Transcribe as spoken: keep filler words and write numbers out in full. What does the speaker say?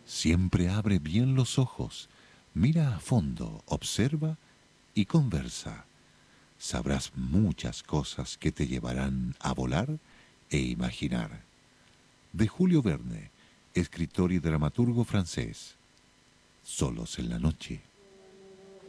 Siempre abre bien los ojos, mira a fondo, observa y conversa. Sabrás muchas cosas que te llevarán a volar e imaginar. De Julio Verne, escritor y dramaturgo francés. Solos en la noche.